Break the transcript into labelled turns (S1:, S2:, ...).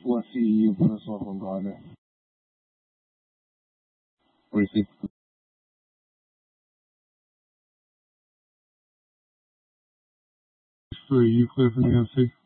S1: Voici pour sua vontade. Receive. Foi, e foi a